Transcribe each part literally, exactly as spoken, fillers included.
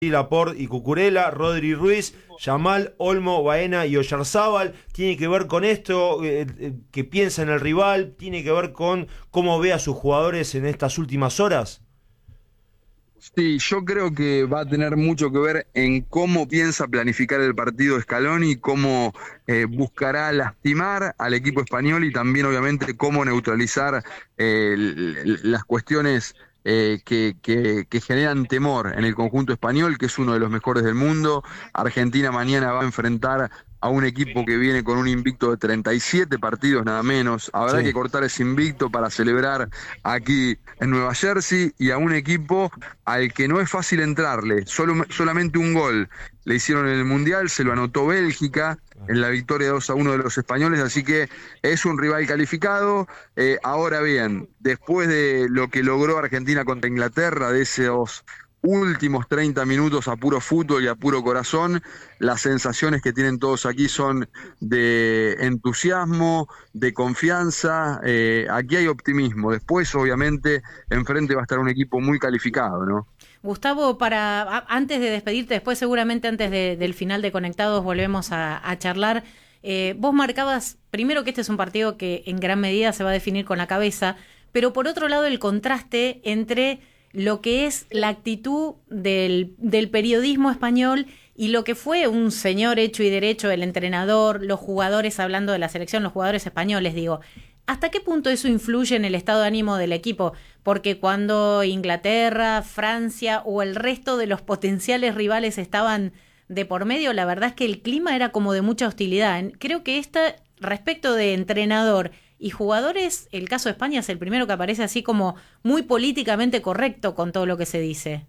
Laporte y Cucurella, Rodri Ruiz, Yamal, Olmo, Baena y Oyarzábal. Tiene que ver con esto, eh, eh, que piensa en el rival, tiene que ver con cómo ve a sus jugadores en estas últimas horas. Sí, yo creo que va a tener mucho que ver en cómo piensa planificar el partido Scaloni, cómo eh, buscará lastimar al equipo español y también obviamente cómo neutralizar eh, las cuestiones eh, que, que, que generan temor en el conjunto español, que es uno de los mejores del mundo. Argentina mañana va a enfrentar a un equipo que viene con un invicto de treinta y siete partidos nada menos. Habrá sí. que cortar ese invicto para celebrar aquí en Nueva Jersey, y a un equipo al que no es fácil entrarle. Solo, solamente un gol le hicieron en el Mundial, se lo anotó Bélgica en la victoria dos a uno de los españoles, así que es un rival calificado. Eh, ahora bien, después de lo que logró Argentina contra Inglaterra, de esos últimos treinta minutos a puro fútbol y a puro corazón, las sensaciones que tienen todos aquí son de entusiasmo, de confianza. Eh, aquí hay optimismo. Después, obviamente, enfrente va a estar un equipo muy calificado, ¿no? Gustavo, para antes de despedirte, después seguramente antes de, del final de Conectados volvemos a, a charlar. Eh, vos marcabas primero que este es un partido que en gran medida se va a definir con la cabeza, pero por otro lado el contraste entre lo que es la actitud del, del periodismo español y lo que fue un señor hecho y derecho, el entrenador, los jugadores, hablando de la selección, los jugadores españoles, digo, ¿hasta qué punto eso influye en el estado de ánimo del equipo? Porque cuando Inglaterra, Francia o el resto de los potenciales rivales estaban de por medio, la verdad es que el clima era como de mucha hostilidad. Creo que esta, respecto de entrenador y jugadores, el caso de España es el primero que aparece así como muy políticamente correcto con todo lo que se dice.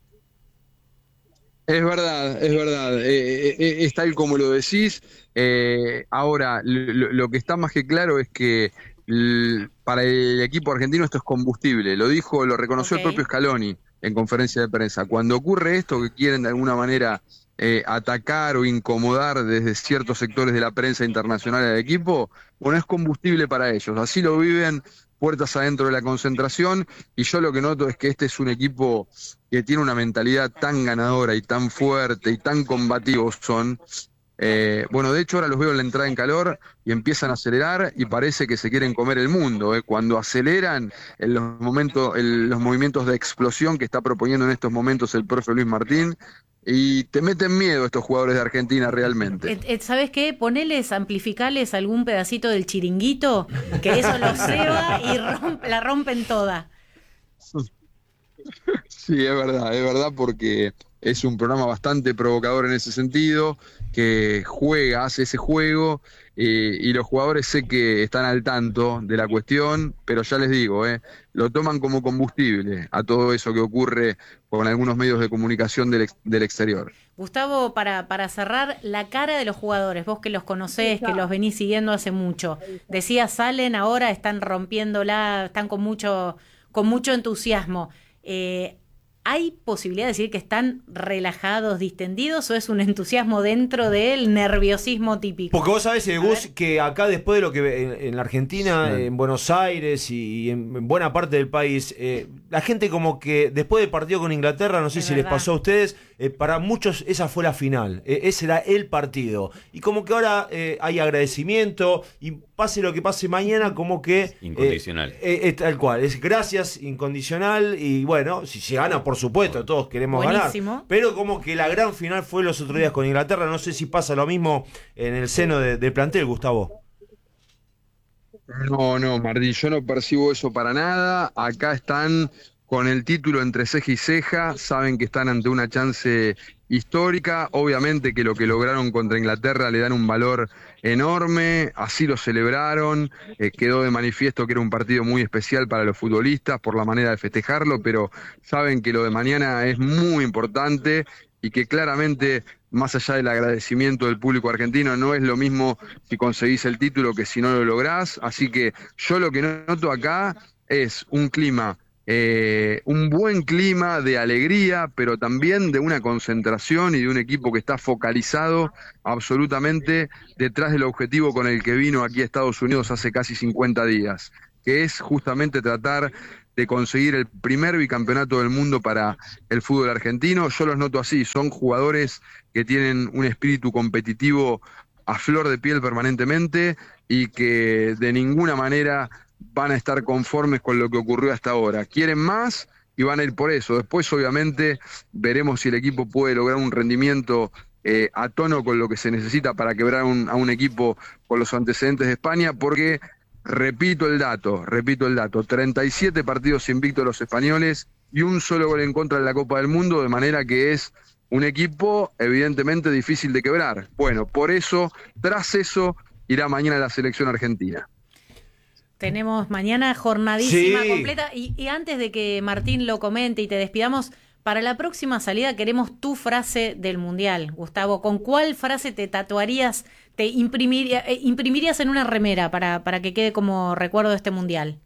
Es verdad, es verdad, eh, eh, es tal como lo decís. Eh, ahora, lo, lo que está más que claro es que l, para el equipo argentino esto es combustible. Lo dijo, lo reconoció okay. el propio Scaloni en conferencia de prensa. Cuando ocurre esto, que quieren de alguna manera Eh, atacar o incomodar desde ciertos sectores de la prensa internacional al equipo, bueno, es combustible para ellos. Así lo viven puertas adentro de la concentración, y yo lo que noto es que este es un equipo que tiene una mentalidad tan ganadora y tan fuerte y tan combativos son. Eh, bueno, de hecho ahora los veo en la entrada en calor y empiezan a acelerar y parece que se quieren comer el mundo. Eh. Cuando aceleran en los momentos, en los movimientos de explosión que está proponiendo en estos momentos el profe Luis Martín, y te meten miedo estos jugadores de Argentina realmente. ¿Sabes qué? Poneles, amplificales algún pedacito del chiringuito, que eso los ceba y rompe, la rompen toda. Sí, es verdad, es verdad, porque es un programa bastante provocador en ese sentido, que juega, hace ese juego, eh, y los jugadores sé que están al tanto de la cuestión, pero ya les digo, eh, lo toman como combustible a todo eso que ocurre con algunos medios de comunicación del, ex, del exterior. Gustavo, para, para cerrar, la cara de los jugadores, vos que los conocés, que los venís siguiendo hace mucho, decías, salen ahora, están rompiéndola, están con mucho, con mucho entusiasmo. Eh, ¿Hay posibilidad de decir que están relajados, distendidos, o es un entusiasmo dentro del nerviosismo típico? Porque vos sabés, eh, Gus, que acá después de lo que en, en la Argentina, sí. en Buenos Aires y, y en buena parte del país, eh, la gente como que después del partido con Inglaterra, no sé es si verdad. les pasó a ustedes, eh, para muchos esa fue la final, eh, ese era el partido. Y como que ahora eh, hay agradecimiento y pase lo que pase mañana, como que... Incondicional. Eh, eh, eh, tal cual, es gracias, incondicional, y bueno, si se gana, por supuesto, todos queremos Buenísimo. ganar, pero como que la gran final fue los otros días con Inglaterra. No sé si pasa lo mismo en el seno de, del plantel, Gustavo. No, no, Martín, yo no percibo eso para nada. Acá están con el título entre ceja y ceja, saben que están ante una chance histórica. Obviamente que lo que lograron contra Inglaterra le dan un valor enorme, así lo celebraron, eh, quedó de manifiesto que era un partido muy especial para los futbolistas por la manera de festejarlo, pero saben que lo de mañana es muy importante y que claramente, más allá del agradecimiento del público argentino, no es lo mismo si conseguís el título que si no lo lográs. Así que yo lo que noto acá es un clima Eh, un buen clima de alegría, pero también de una concentración y de un equipo que está focalizado absolutamente detrás del objetivo con el que vino aquí a Estados Unidos hace casi cincuenta días, que es justamente tratar de conseguir el primer bicampeonato del mundo para el fútbol argentino. Yo los noto así, son jugadores que tienen un espíritu competitivo a flor de piel permanentemente y que de ninguna manera van a estar conformes con lo que ocurrió hasta ahora. Quieren más y van a ir por eso. Después, obviamente, veremos si el equipo puede lograr un rendimiento eh, a tono con lo que se necesita para quebrar un, a un equipo con los antecedentes de España, porque, repito el dato, repito el dato, treinta y siete partidos invictos los españoles y un solo gol en contra en la Copa del Mundo, de manera que es un equipo evidentemente difícil de quebrar. Bueno, por eso, tras eso, irá mañana la selección argentina. Tenemos mañana jornadísima sí. completa y, y antes de que Martín lo comente y te despidamos, para la próxima salida queremos tu frase del Mundial, Gustavo. ¿Con cuál frase te tatuarías, te imprimiría, eh, imprimirías en una remera para, para que quede como recuerdo de este Mundial?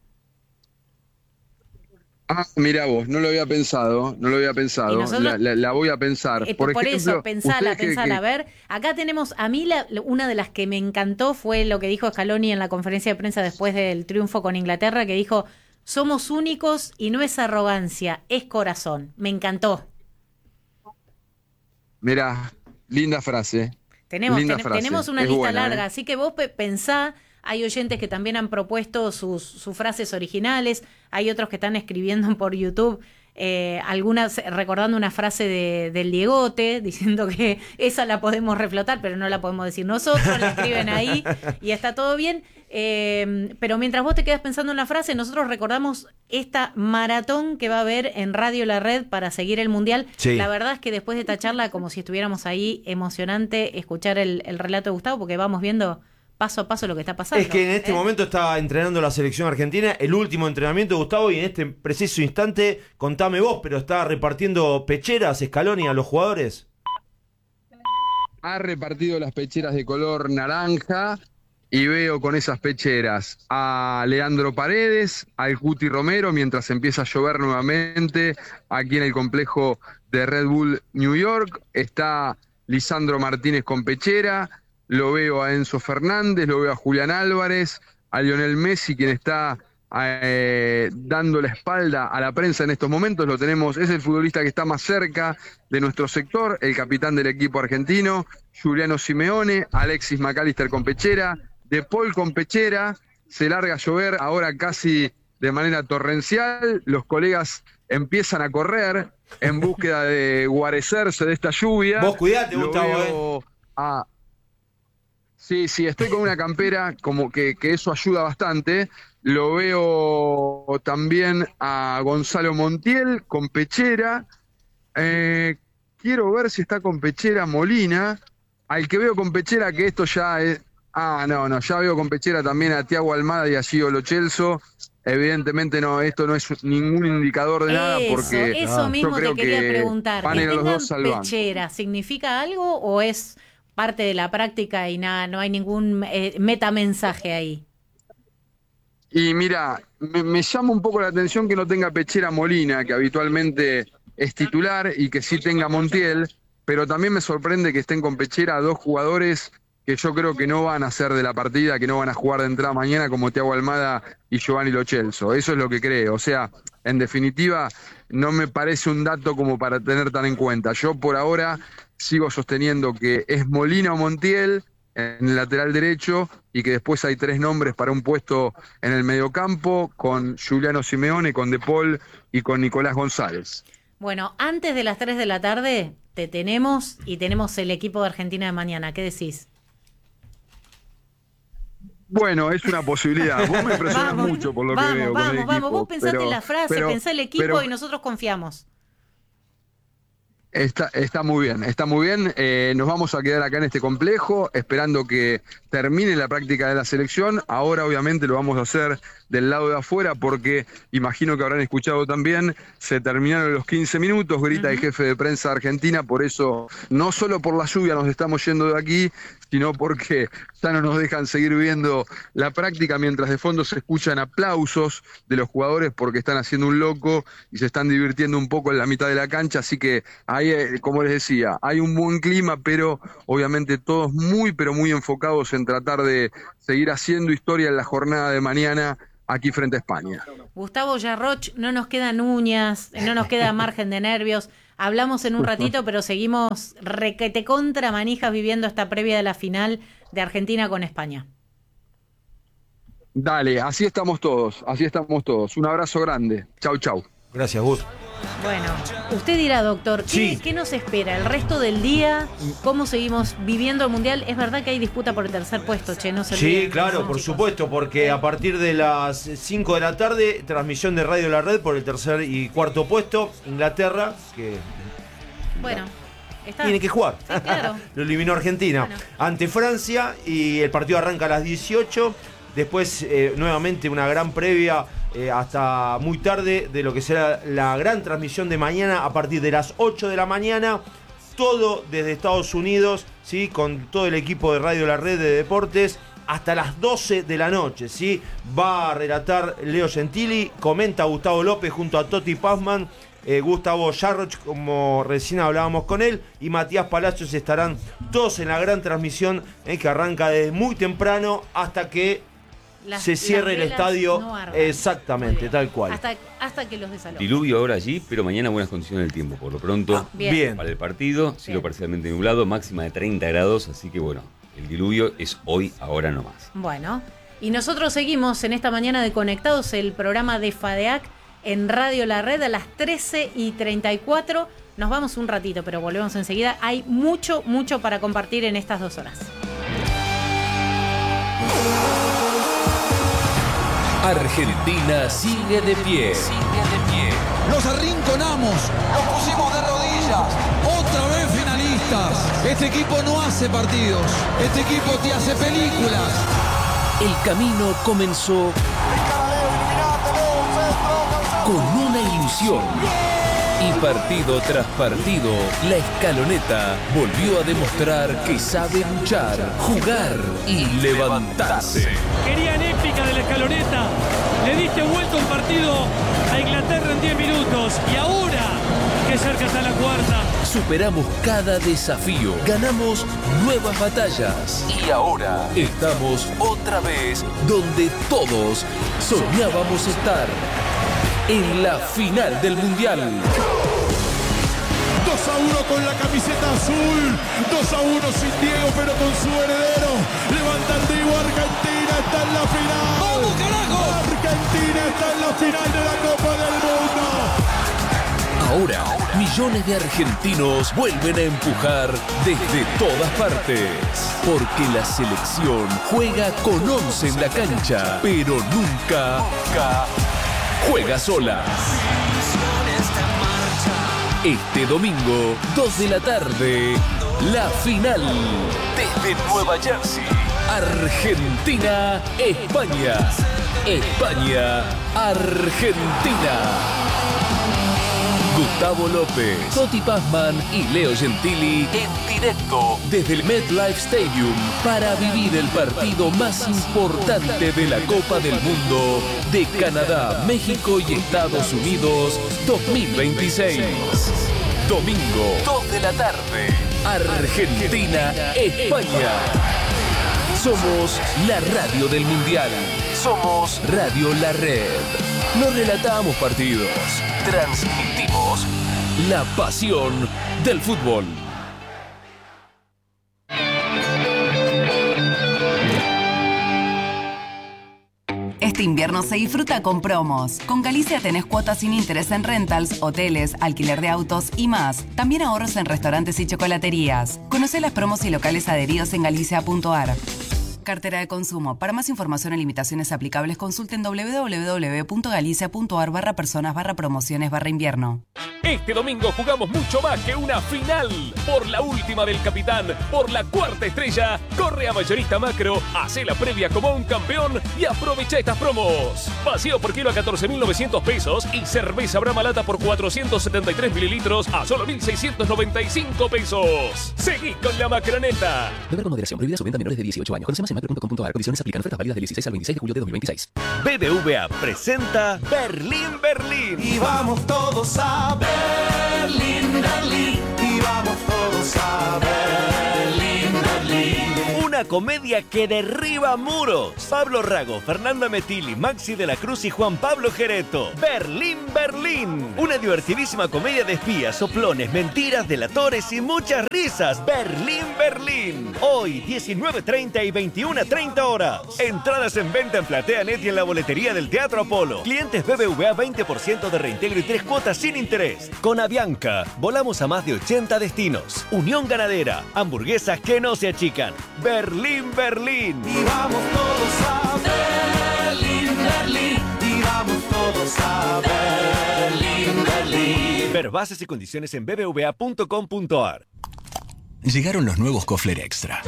Ah, mirá vos, no lo había pensado, no lo había pensado, nosotros, la, la, la voy a pensar. Eh, por, por ejemplo, eso, pensala, pensala. Que, que... A ver, acá tenemos, a mí la, una de las que me encantó fue lo que dijo Scaloni en la conferencia de prensa después del triunfo con Inglaterra, que dijo, somos únicos y no es arrogancia, es corazón. Me encantó. Mirá, linda frase. Tenemos, linda ten, frase. tenemos una es lista buena, larga, ¿eh? Así que vos pensá. Hay oyentes que también han propuesto sus, sus frases originales, hay otros que están escribiendo por YouTube, eh, algunas recordando una frase de, del Diegote, diciendo que esa la podemos reflotar, pero no la podemos decir nosotros, la escriben ahí y está todo bien. Eh, pero mientras vos te quedas pensando en la frase, nosotros recordamos esta maratón que va a haber en Radio La Red para seguir el Mundial. Sí. La verdad es que después de esta charla, como si estuviéramos ahí, emocionante escuchar el, el relato de Gustavo, porque vamos viendo paso a paso lo que está pasando. Es que en este ¿eh? momento está entrenando la selección argentina, el último entrenamiento, Gustavo, y en este preciso instante, contame vos, pero está repartiendo pecheras Scaloni a los jugadores. Ha repartido las pecheras de color naranja y veo con esas pecheras a Leandro Paredes, al Cuti Romero, mientras empieza a llover nuevamente aquí en el complejo de Red Bull New York. Está Lisandro Martínez con pechera. Lo veo a Enzo Fernández, lo veo a Julián Álvarez, a Lionel Messi, quien está eh, dando la espalda a la prensa en estos momentos. Lo tenemos, es el futbolista que está más cerca de nuestro sector, el capitán del equipo argentino, Giuliano Simeone, Alexis McAllister con pechera, De Paul con pechera. Se larga a llover ahora casi de manera torrencial. Los colegas empiezan a correr en búsqueda de guarecerse de esta lluvia. Vos cuidate, Gustavo, eh. A, Sí, sí, estoy con una campera, como que, que eso ayuda bastante. Lo veo también a Gonzalo Montiel con pechera. Eh, quiero ver si está con pechera Molina. Al que veo con pechera, que esto ya es... Ah, no, no, ya veo con pechera también a Thiago Almada y a Gio Lo Celso. Evidentemente no, esto no es ningún indicador de eso, nada porque eso ah, mismo yo creo te quería que preguntar. van a ir ¿Que los tengan dos al banco. pechera significa algo o es parte de la práctica y nada, no hay ningún eh, metamensaje ahí? Y mira, me, me llama un poco la atención que no tenga pechera Molina, que habitualmente es titular, y que sí tenga Montiel, pero también me sorprende que estén con pechera dos jugadores que yo creo que no van a ser de la partida, que no van a jugar de entrada mañana, como Thiago Almada y Giovanni Lo Celso. Eso es lo que creo. O sea, en definitiva, no me parece un dato como para tener tan en cuenta. Yo por ahora sigo sosteniendo que es Molina o Montiel en el lateral derecho y que después hay tres nombres para un puesto en el mediocampo con Giuliano Simeone, con De Paul y con Nicolás González. Bueno, antes de las tres de la tarde te tenemos y tenemos el equipo de Argentina de mañana. ¿Qué decís? Bueno, es una posibilidad. Vos me impresionás vamos, mucho por lo vamos, que veo vamos, con el vamos. equipo. Vos pensate pero, en la frase, pero, pensá el equipo pero, y nosotros confiamos. Está, está muy bien, está muy bien. Eh, nos vamos a quedar acá en este complejo esperando que termine la práctica de la selección. Ahora obviamente lo vamos a hacer del lado de afuera porque imagino que habrán escuchado también, se terminaron los quince minutos, grita uh-huh. el jefe de prensa argentina, por eso no solo por la lluvia nos estamos yendo de aquí, sino porque ya no nos dejan seguir viendo la práctica mientras de fondo se escuchan aplausos de los jugadores porque están haciendo un loco y se están divirtiendo un poco en la mitad de la cancha, así que ahí, como les decía, hay un buen clima, pero obviamente todos muy pero muy enfocados en tratar de seguir haciendo historia en la jornada de mañana aquí frente a España. Gustavo Yarroch, no nos quedan uñas, no nos queda margen de nervios. Hablamos en un ratito, pero seguimos requete contra manijas viviendo esta previa de la final de Argentina con España. Dale, así estamos todos, así estamos todos. Un abrazo grande. Chau, chau. Gracias, Gus. Bueno, usted dirá, doctor, ¿qué, sí. ¿qué nos espera el resto del día? ¿Cómo seguimos viviendo el Mundial? Es verdad que hay disputa por el tercer puesto, che, no se Sí, olviden, claro, son por chicos. supuesto, porque a partir de las cinco de la tarde, transmisión de Radio La Red por el tercer y cuarto puesto, Inglaterra, que Bueno, está. tiene que jugar. Sí, claro. Lo eliminó Argentina Bueno. ante Francia y el partido arranca a las dieciocho. Después, eh, nuevamente, una gran previa eh, hasta muy tarde de lo que será la gran transmisión de mañana a partir de las ocho de la mañana. Todo desde Estados Unidos, ¿sí? Con todo el equipo de Radio La Red de Deportes. Hasta las doce de la noche, ¿sí? Va a relatar Leo Gentili, comenta Gustavo López junto a Toti Pazman. Eh, Gustavo Yarroch, como recién hablábamos con él, y Matías Palacios estarán todos en la gran transmisión eh, que arranca desde muy temprano hasta que Las- se cierre las el velas estadio. no ardan. Exactamente, Muy bien. tal cual. Hasta, hasta que los desalojen. Diluvio ahora allí, pero mañana buenas condiciones del tiempo. Por lo pronto, Ah, Bien. bien. para el partido, cielo Bien. parcialmente nublado, máxima de treinta grados, así que bueno, el diluvio es hoy, ahora nomás. Bueno, y nosotros seguimos en esta mañana de Conectados, el programa de FADEAC en Radio La Red a las trece y treinta y cuatro. Nos vamos un ratito, pero volvemos enseguida. Hay mucho, mucho para compartir en estas dos horas. Argentina sigue de pie. Sigue de pie. Los arrinconamos, los pusimos de rodillas, otra vez finalistas. Este equipo no hace partidos, este equipo te hace películas. El camino comenzó con una ilusión. Y partido tras partido, la Escaloneta volvió a demostrar que sabe luchar, jugar y levantarse. Querían épica de la Escaloneta. Le diste vuelta un partido a Inglaterra en diez minutos. Y ahora, que cerca está la cuarta. Superamos cada desafío, ganamos nuevas batallas. Y ahora estamos otra vez donde todos soñábamos estar. En la final del Mundial. dos a uno con la camiseta azul, dos a uno sin Diego pero con su heredero. Levanta el Diego, Argentina está en la final. ¡Vamos, carajo! Argentina está en la final de la Copa del Mundo. Ahora, millones de argentinos vuelven a empujar desde todas partes. Porque la selección juega con once en la cancha, pero nunca, nunca juega sola. Este domingo, dos de la tarde, la final. Desde Nueva Jersey, Argentina, España. España, Argentina. Gustavo López, Toti Pazman y Leo Gentili en directo desde el MetLife Stadium para vivir el partido más importante de la Copa del Mundo de Canadá, México y Estados Unidos dos mil veintiséis. Domingo, dos de la tarde, Argentina, España. Somos la radio del Mundial. Somos Radio La Red. No relatamos partidos. Transmitimos la pasión del fútbol. Este invierno se disfruta con promos. Con Galicia tenés cuotas sin interés en rentals, hoteles, alquiler de autos y más. También ahorros en restaurantes y chocolaterías. Conocé las promos y locales adheridos en galicia punto a r. Cartera de consumo. Para más información o limitaciones aplicables, consulten doble u doble u doble u punto galicia punto a r barra personas barra promociones barra invierno. Este domingo jugamos mucho más que una final. Por la última del capitán, por la cuarta estrella, corre a Mayorista Macro, hace la previa como un campeón y aprovecha estas promos. Vacío por kilo a catorce mil novecientos pesos y cerveza Brahma Lata por cuatrocientos setenta y tres mililitros a solo mil seiscientos noventa y cinco pesos. Seguí con la Macroneta. Beber con moderación, prohibida su venta a menores de dieciocho años. Conoce más en macro punto com punto a r. Condiciones aplican. Ofertas válidas del dieciséis al veintiséis de julio de dos mil veintiséis. B B V A presenta Berlín, Berlín. Y vamos todos a Berlín, Berlín. Y vamos todos a Berlín, Berlín. Una una comedia que derriba muros. Pablo Rago, Fernanda Metilli, Maxi de la Cruz y Juan Pablo Gereto. Berlín, Berlín. Una divertidísima comedia de espías, soplones, mentiras, delatores y muchas risas. Berlín, Berlín. Hoy, diecinueve treinta y veintiuna treinta horas. Entradas en venta en PlateaNet y en la boletería del Teatro Apolo. Clientes B B V A veinte por ciento de reintegro y tres cuotas sin interés. Con Avianca, volamos a más de ochenta destinos. Unión Ganadera, hamburguesas que no se achican. Berlín, Berlín. Y vamos todos a Berlín, Berlín. Y vamos todos a Berlín, Berlín. Ver bases y condiciones en b b v a punto com punto a r. Llegaron los nuevos Kofler Extra.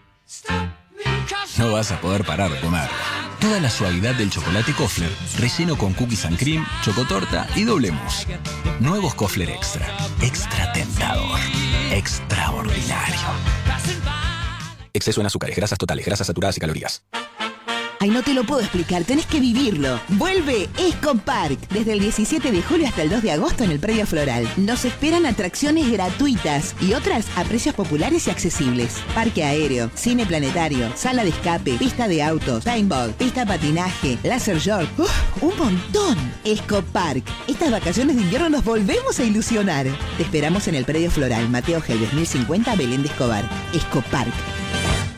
No vas a poder parar de comer. Toda la suavidad del chocolate Kofler, relleno con cookies and cream, chocotorta y doble mousse. Nuevos Kofler Extra. Extra tentador. Extraordinario. Exceso en azúcares, grasas totales, grasas saturadas y calorías. Ay, no te lo puedo explicar, tenés que vivirlo. Vuelve Escopark, desde el diecisiete de julio hasta el dos de agosto en el Predio Floral. Nos esperan atracciones gratuitas y otras a precios populares y accesibles. Parque aéreo, cine planetario, sala de escape, pista de autos, paintball, pista de patinaje, laser short. ¡Uf! ¡Un montón! Escopark. Estas vacaciones de invierno nos volvemos a ilusionar. Te esperamos en el Predio Floral, Mateo Gelbes mil cincuenta, Belén de Escobar. Escopark.